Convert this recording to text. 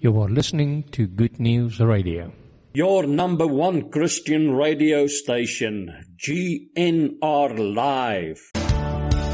You are listening to Good News Radio. Your number one Christian radio station, GNR Live.